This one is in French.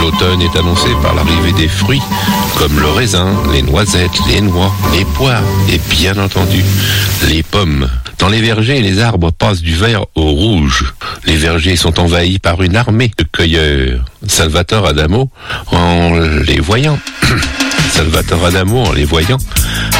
L'automne est annoncé par l'arrivée des fruits, comme le raisin, les noisettes, les noix, les poires et bien entendu, les pommes. Dans les vergers, les arbres passent du vert au rouge. Les vergers sont envahis par une armée de cueilleurs. Salvatore Adamo, en les voyant,